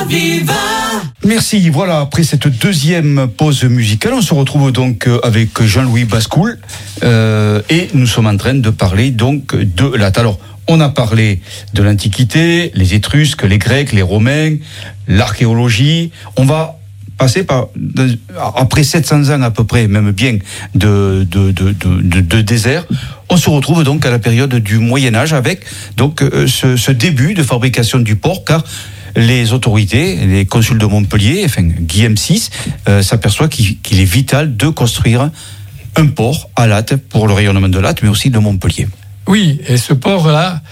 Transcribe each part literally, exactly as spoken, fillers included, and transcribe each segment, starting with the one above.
Aviva. Merci, voilà, après cette deuxième pause musicale, on se retrouve donc avec Jean-Louis Bascoul euh, et nous sommes en train de parler donc de Latte. Alors, on a parlé de l'Antiquité, les Étrusques, les Grecs, les Romains, l'archéologie. On va passer par, après sept cents ans à peu près, même bien, de, de, de, de, de désert. On se retrouve donc à la période du Moyen-Âge avec donc ce, ce début de fabrication du porc, car les autorités, les consuls de Montpellier, enfin Guillaume six, euh, s'aperçoit qu'il, qu'il est vital de construire un port à Latte pour le rayonnement de Latte, mais aussi de Montpellier. Oui, et ce port-là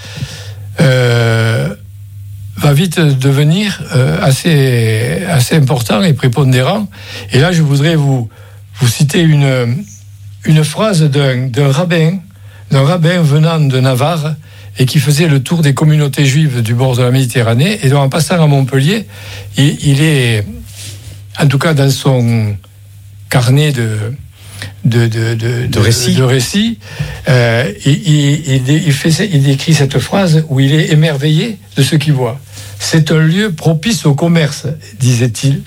euh, va vite devenir euh, assez, assez important et prépondérant. Et là, je voudrais vous, vous citer une, une phrase d'un, d'un rabbin, d'un rabbin venant de Navarre, et qui faisait le tour des communautés juives du bord de la Méditerranée. Et donc, en passant à Montpellier, il, il est, en tout cas dans son carnet de, de, de, de, de récits, de récits euh, il, il, il, fait, il décrit cette phrase où il est émerveillé de ce qu'il voit. « C'est un lieu propice au commerce, disait-il.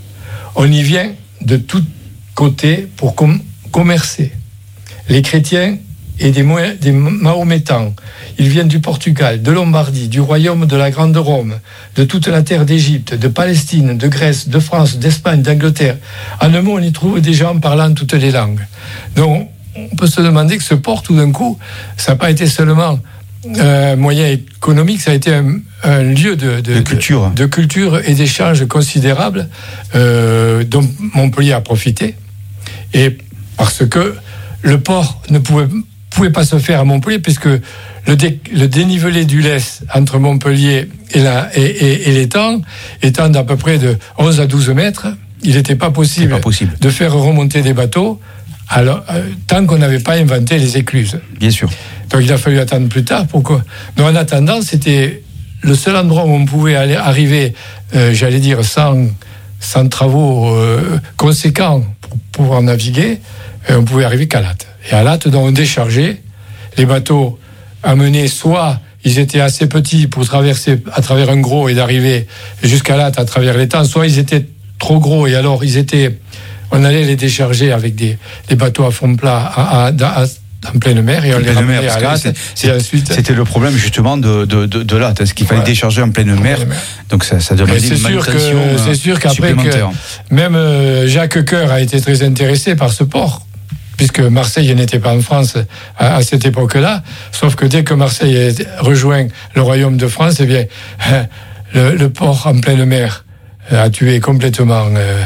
On y vient de tous côtés pour com- commercer. Les chrétiens et des, Mo- des Mahométans. Ils viennent du Portugal, de Lombardie, du royaume de la Grande Rome, de toute la terre d'Égypte, de Palestine, de Grèce, de France, d'Espagne, d'Angleterre. En un mot, on y trouve des gens parlant toutes les langues. » Donc, on peut se demander que ce port, tout d'un coup, ça n'a pas été seulement un moyen économique, ça a été un, un lieu de, de, de, culture. de, de culture et d'échange considérable euh, dont Montpellier a profité. Et parce que le port ne pouvait pouvait pas se faire à Montpellier, puisque le, dé, le dénivelé du Lez entre Montpellier et, la, et, et, et l'étang étant d'à peu près de onze à douze mètres, il n'était pas possible, pas possible de faire remonter des bateaux alors, euh, tant qu'on n'avait pas inventé les écluses. Bien sûr. Donc il a fallu attendre plus tard. Pourquoi ? Mais en attendant, c'était le seul endroit où on pouvait aller, arriver, euh, j'allais dire, sans, sans travaux euh, conséquents pour pouvoir naviguer, euh, on pouvait arriver qu'à Latte. Et à Latte, donc, on déchargeait. Les bateaux amenés, soit ils étaient assez petits pour traverser à travers un gros et d'arriver jusqu'à Latte à travers l'étang, soit ils étaient trop gros et alors ils étaient, on allait les décharger avec des, des bateaux à fond plat à, à, à, en pleine mer et on les ramenait à Latte. C'est, c'est, ensuite... C'était le problème justement de, de, de, de Latte, ce qu'il fallait ouais. décharger en pleine mer. Donc ça, ça demandait une manutention que, c'est sûr qu'après que même euh, Jacques Coeur a été très intéressé par ce port, puisque Marseille n'était pas en France à, à cette époque-là, sauf que dès que Marseille a rejoint le royaume de France, eh bien, le, le port en pleine mer a tué complètement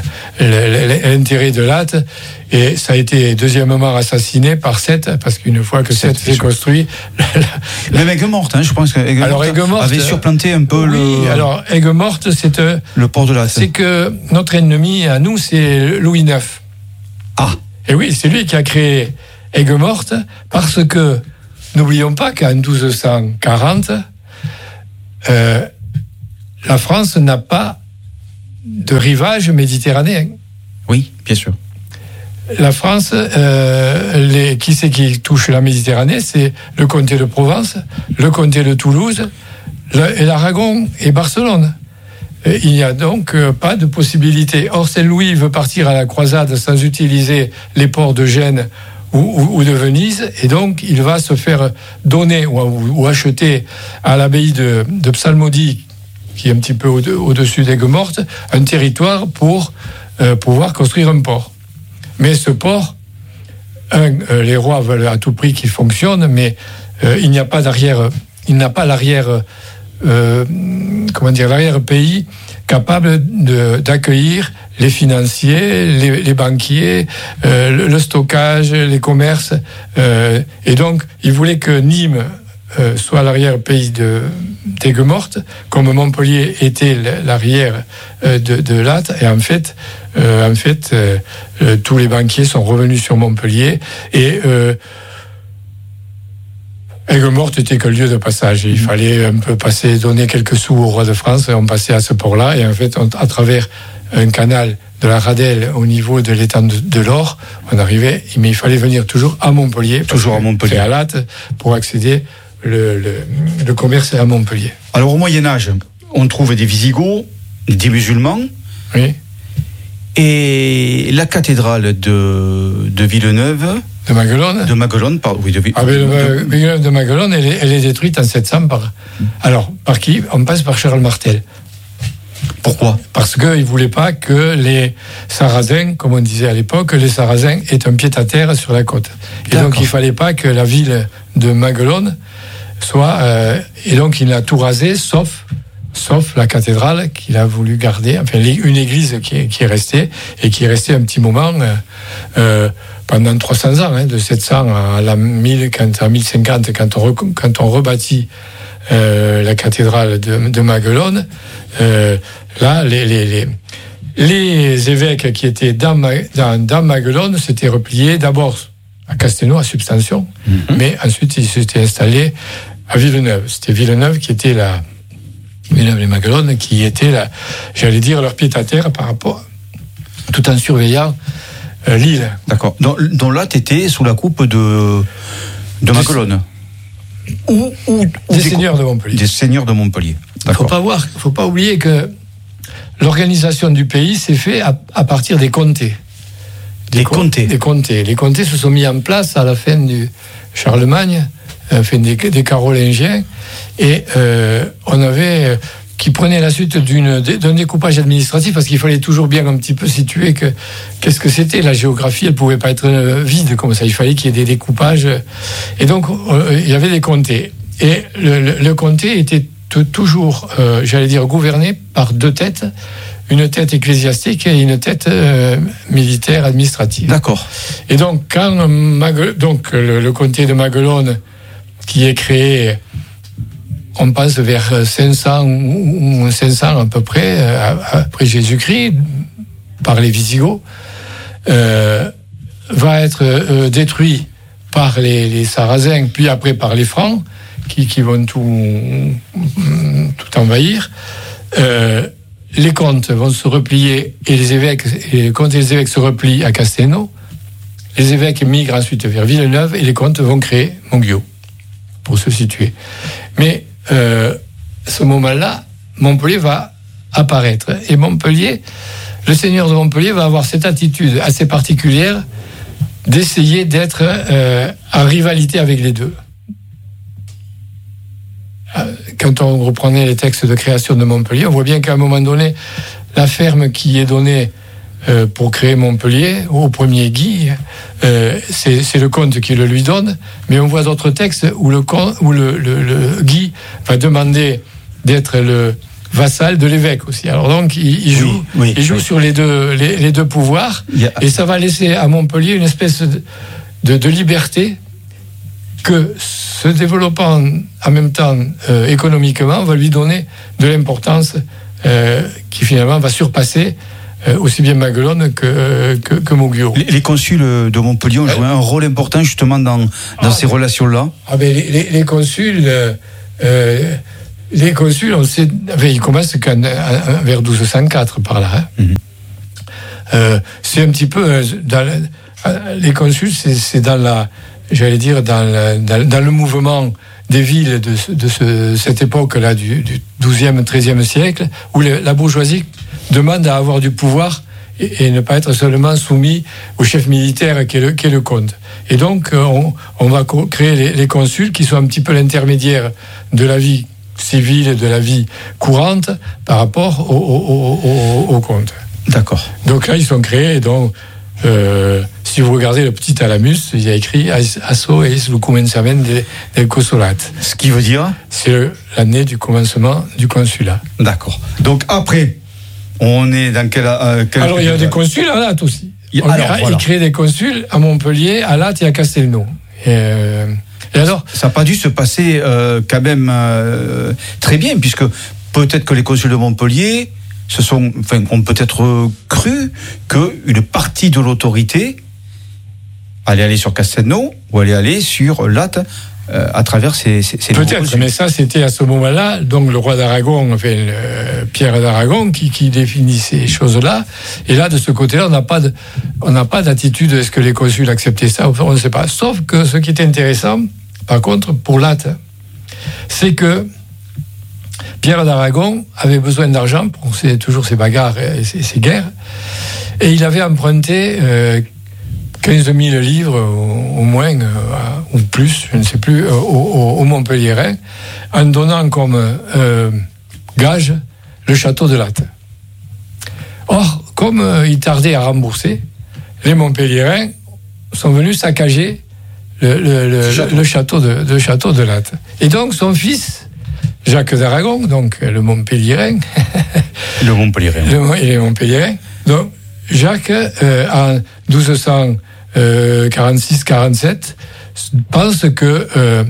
euh, l'intérêt de Latte, et ça a été deuxièmement assassiné par Sète, parce qu'une fois que Sète s'est construit... Même Aigues-Mortes, hein, je pense qu'Aigues-Mortes avait supplanté un peu oui, le... alors Aigues-Mortes, c'est... Euh, le port de Latte. C'est que notre ennemi, à nous, c'est Louis neuf. Ah. Et oui, c'est lui qui a créé Aigues-Mortes, parce que, n'oublions pas qu'en douze cent quarante, euh, la France n'a pas de rivage méditerranéen. Oui, bien sûr. La France, euh, les, qui c'est qui touche la Méditerranée ? C'est le comté de Provence, le comté de Toulouse, le, et l'Aragon et Barcelone. Et il n'y a donc euh, pas de possibilité. Or, Saint-Louis veut partir à la croisade sans utiliser les ports de Gênes ou, ou, ou de Venise, et donc il va se faire donner ou, ou, ou acheter à l'abbaye de, de Psalmodie, qui est un petit peu au- au-dessus d'Aigues-Mortes, un territoire pour euh, pouvoir construire un port. Mais ce port, un, euh, les rois veulent à tout prix qu'il fonctionne, mais euh, il n'y a pas d'arrière, il n'a pas l'arrière, euh, comment dire, l'arrière-pays capable de, d'accueillir les financiers, les, les banquiers, euh, le, le stockage, les commerces, euh, et donc il voulait que Nîmes Euh, soit l'arrière-pays de, d'Aigues-Mortes, comme Montpellier était l'arrière euh, de, de Latte, et en fait, euh, en fait euh, euh, tous les banquiers sont revenus sur Montpellier, et euh, Aigues-Mortes était que le lieu de passage. Il fallait un peu passer, donner quelques sous au roi de France, et on passait à ce port-là, et en fait, on, à travers un canal de la Radelle au niveau de l'étang de, de l'Or, on arrivait, mais il fallait venir toujours à Montpellier, toujours à Montpellier, à Latte, pour accéder Le, le, le commerce à Montpellier. Alors au Moyen-Âge, on trouve des Visigoths, des musulmans. Oui. Et la cathédrale de, de Villeneuve. De Maguelone. De Maguelone, pardon. Oui, de, ah, ben, de, Villeneuve de Maguelone, elle est, elle est détruite en sept cents par. Alors, par qui? On passe par Charles Martel. Pourquoi? Parce qu'ils ne voulaient pas que les Sarrasins, comme on disait à l'époque, les Sarrasins aient un pied-à-terre sur la côte. Et D'accord. donc il ne fallait pas que la ville de Maguelone soit... Euh, et donc il a tout rasé, sauf, sauf la cathédrale qu'il a voulu garder, enfin une église qui est, qui est restée, et qui est restée un petit moment, euh, euh, pendant trois cents ans, hein, de sept cents à la mille, quand, à mille cinquante, quand on, quand on rebâtit euh, la cathédrale de, de Maguelone, euh, là, les, les, les, les évêques qui étaient dans, dans, dans Maguelone s'étaient repliés d'abord à Castelnau, à Substantion, mm-hmm. mais ensuite ils s'étaient installés à Villeneuve. C'était Villeneuve qui était la Villeneuve et Maguelone qui était la, j'allais dire, leur pied-à-terre par rapport, tout en surveillant euh, l'île. D'accord. Donc, donc là, tu étais sous la coupe de, de Maguelone. Ou, ou, ou des, des seigneurs de Montpellier. Des seigneurs de Montpellier. Il ne faut pas voir, faut pas oublier que l'organisation du pays s'est faite à, à partir des comtés. Des, des comtés. Des comtés. Les comtés se sont mis en place à la fin du Charlemagne, à la fin des, des Carolingiens, et euh, on avait euh, qui prenait la suite d'une, d'un découpage administratif, parce qu'il fallait toujours bien un petit peu situer que qu'est-ce que c'était la géographie. Elle pouvait pas être vide comme ça. Il fallait qu'il y ait des découpages, et donc euh, il y avait des comtés. Et le, le, le comté était toujours, euh, j'allais dire, gouverné par deux têtes, une tête ecclésiastique et une tête euh, militaire administrative. D'accord. Et donc, quand Mague- donc, le, le comté de Maguelone, qui est créé, on pense vers cinq cents ou cinq cents à peu près, après Jésus-Christ, par les Visigoths, euh, va être euh, détruit par les, les Sarrasins, puis après par les Francs, Qui, qui vont tout, tout envahir. Euh, les comtes vont se replier, et les évêques, et les comtes et les évêques se replient à Castelnau. Les évêques migrent ensuite vers Villeneuve, et les comtes vont créer Montguiot, pour se situer. Mais euh, à ce moment-là, Montpellier va apparaître. Et Montpellier, le seigneur de Montpellier va avoir cette attitude assez particulière d'essayer d'être euh, en rivalité avec les deux. Quand on reprenait les textes de création de Montpellier, on voit bien qu'à un moment donné, la ferme qui est donnée euh, pour créer Montpellier, au premier Guy, euh, c'est, c'est le comte qui le lui donne, mais on voit d'autres textes où le, où le, le, le Guy va demander d'être le vassal de l'évêque aussi. Alors donc, il, il joue, oui, oui, il joue oui. sur les deux, les, les deux pouvoirs, a... et ça va laisser à Montpellier une espèce de, de, de liberté que, se développant en même temps euh, économiquement, va lui donner de l'importance euh, qui finalement va surpasser euh, aussi bien Maguelone que, que, que Montguiot. Les, les consuls de Montpellier ont joué euh, un rôle important justement dans, dans ah, ces ben, relations-là. Ah ben, les, les, les consuls, euh, euh, les consuls, on sait, enfin, ils commencent qu'en, vers douze cent quatre par là. Hein. Mm-hmm. Euh, c'est un petit peu dans la, les consuls, c'est, c'est dans la j'allais dire, dans le, dans, dans le mouvement des villes de, de ce, cette époque-là, du, du douzième, treizième siècle, où le, la bourgeoisie demande à avoir du pouvoir et, et ne pas être seulement soumis au chef militaire qui est le, qui est le comte. Et donc, on, on va créer les, les consuls qui sont un petit peu l'intermédiaire de la vie civile et de la vie courante par rapport au, au, au, au, au comte. D'accord. Donc là, ils sont créés, donc... Euh, si vous regardez le petit thalamus, il y a écrit Asso eis le commencement del consulat. Ce qui veut dire c'est le, l'année du commencement du consulat. D'accord. Donc après, on est dans quel. Euh, quel Alors il y a des consuls à Latte aussi. Il, on alors, voilà. il crée des consuls à Montpellier, à Latte et à Castelnau. Et, euh, et alors ça n'a pas dû se passer euh, quand même euh, très bien, puisque peut-être que les consuls de Montpellier. Ce sont, enfin, on peut être cru qu'une partie de l'autorité allait aller sur Castelnau ou allait aller sur Latte euh, à travers ces, ces, ces peut-être, mais ça c'était à ce moment-là, donc le roi d'Aragon, enfin euh, Pierre d'Aragon, qui, qui définit ces choses-là. Et là, de ce côté-là, on n'a pas de, on n'a pas d'attitude. Est-ce que les consuls acceptaient ça? Enfin, on ne sait pas. Sauf que ce qui est intéressant, par contre, pour Latte, c'est que Pierre d'Aragon avait besoin d'argent pour ses, toujours ses bagarres et ses, ses guerres. Et il avait emprunté euh, quinze mille livres au, au moins, euh, ou plus, je ne sais plus, euh, au, au Montpellierin, en donnant comme euh, gage le château de Latte. Or, comme euh, il tardait à rembourser, les Montpellierins sont venus saccager le, le, le, château. le château de, de château de Latte. Et donc, son fils, Jacques d'Aragon, donc le Montpellierin, le Montpellierin, le, et les Montpellierins, donc Jacques, euh, en douze cent quarante-six quarante-sept, pense que euh,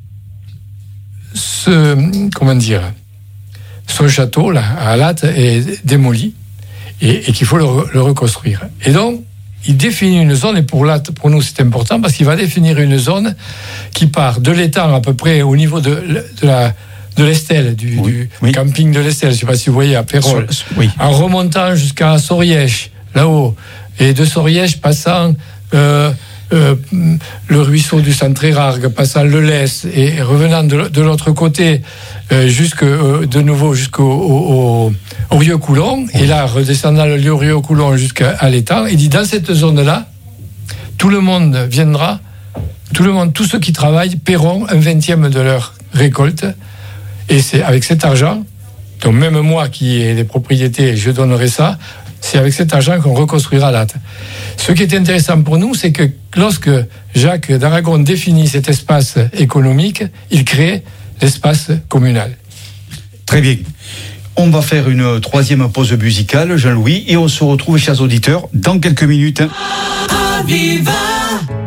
ce, comment dire, son château là, à Latte est démoli et, et qu'il faut le, le reconstruire. Et donc, il définit une zone, et pour Latte, pour nous c'est important, parce qu'il va définir une zone qui part de l'étang à peu près au niveau de, de la de l'Estelle, du, oui, du oui. camping de l'Estelle, je ne sais pas si vous voyez, à Pérol, oui. en remontant jusqu'à Sorièche, là-haut, et de Sorièche passant euh, euh, le ruisseau du Centrérargues, passant le Lez, et revenant de, de l'autre côté, euh, jusque, euh, de nouveau jusqu'au au, au, au Rieux-Coulon, oui. et là, redescendant le Rieux-Coulon jusqu'à l'étang, il dit, dans cette zone-là, tout le monde viendra, tout le monde, tous ceux qui travaillent, paieront un vingtième de leur récolte. Et c'est avec cet argent, donc même moi qui ai des propriétés, je donnerai ça, c'est avec cet argent qu'on reconstruira Latte. Ce qui est intéressant pour nous, c'est que lorsque Jacques d'Aragon définit cet espace économique, il crée l'espace communal. Très bien. On va faire une troisième pause musicale, Jean-Louis, et on se retrouve, chers auditeurs, dans quelques minutes. Aviva.